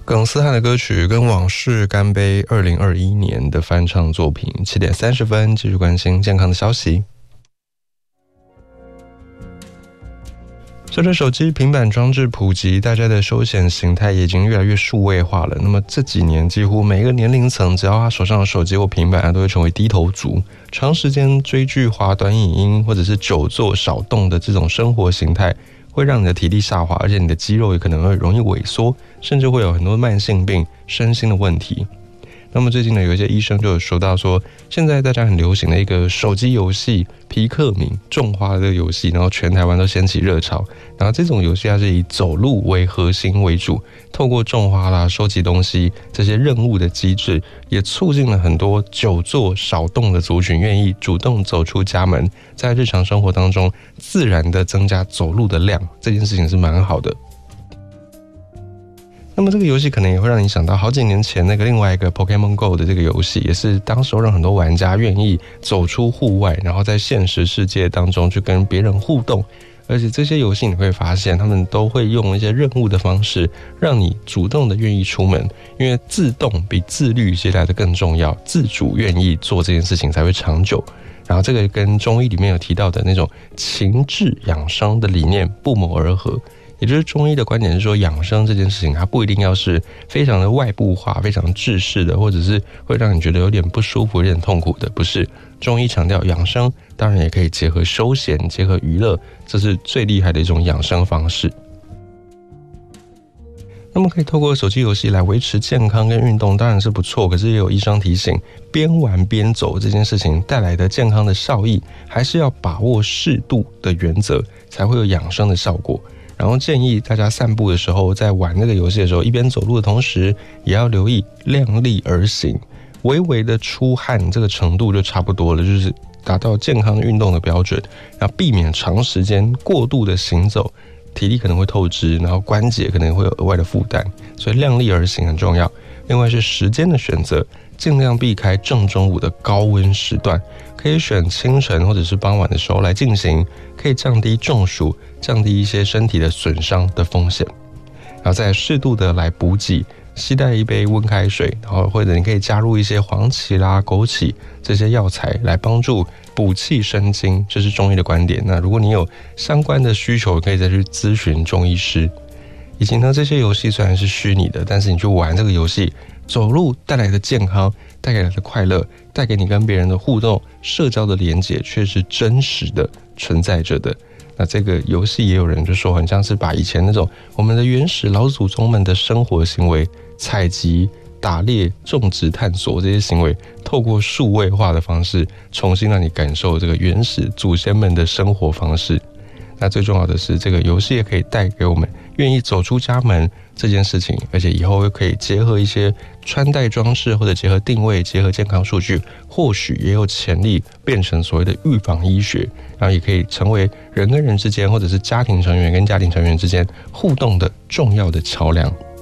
耿思翰的歌曲《跟往事干杯》，2021年的翻唱作品。7点30分，继续关心健康的消息。随着手机、平板装置普及，大家的休闲形态也已经越来越数位化了。那么这几年，几乎每一个年龄层，只要他手上有手机或平板，都会成为低头族。长时间追剧、滑短影音，或者是久坐少动的这种生活形态，会让你的体力下滑，而且你的肌肉也可能会容易萎缩，甚至会有很多慢性病、身心的问题。那么最近呢，有一些医生就有说到说，现在大家很流行的一个手机游戏皮克敏种花的这个游戏，然后全台湾都掀起热潮。然后这种游戏它是以走路为核心为主，透过种花啦、收集东西这些任务的机制，也促进了很多久坐少动的族群愿意主动走出家门，在日常生活当中自然的增加走路的量，这件事情是蛮好的。那么这个游戏可能也会让你想到好几年前那个另外一个 Pokémon Go 的这个游戏，也是当时让很多玩家愿意走出户外，然后在现实世界当中去跟别人互动。而且这些游戏你会发现，他们都会用一些任务的方式，让你主动的愿意出门，因为自动比自律其实来的更重要，自主愿意做这件事情才会长久。然后这个跟中医里面有提到的那种情志养生的理念不谋而合。也就是中医的观点是说，养生这件事情它不一定要是非常的外部化、非常制式的，或者是会让你觉得有点不舒服、有点痛苦的，不是。中医强调养生当然也可以结合休闲、结合娱乐，这是最厉害的一种养生方式。那么可以透过手机游戏来维持健康跟运动当然是不错，可是也有医生提醒，边玩边走这件事情带来的健康的效益，还是要把握适度的原则，才会有养生的效果。然后建议大家散步的时候，在玩那个游戏的时候，一边走路的同时，也要留意量力而行，微微的出汗这个程度就差不多了，就是达到健康运动的标准，然后避免长时间过度的行走，体力可能会透支，然后关节可能会有额外的负担，所以量力而行很重要。另外是时间的选择，尽量避开正中午的高温时段，可以选清晨或者是傍晚的时候来进行，可以降低中暑，降低一些身体的损伤的风险。然后再适度的来补给，携带一杯温开水，然后或者你可以加入一些黄芪啦、枸杞这些药材来帮助补气生津，这是中医的观点。那如果你有相关的需求，可以再去咨询中医师。以及呢，这些游戏虽然是虚拟的，但是你去玩这个游戏，走路带来的健康、带给来的快乐、带给你跟别人的互动、社交的连结，却是真实的存在着的。那这个游戏也有人就说，很像是把以前那种我们的原始老祖宗们的生活行为，采集、打猎、种植、探索这些行为，透过数位化的方式，重新让你感受这个原始祖先们的生活方式。那最重要的是，这个游戏也可以带给我们愿意走出家门这件事情，而且以后又可以结合一些穿戴装饰，或者结合定位、结合健康数据，或许也有潜力变成所谓的预防医学，然后也可以成为人跟人之间，或者是家庭成员跟家庭成员之间互动的重要的桥梁。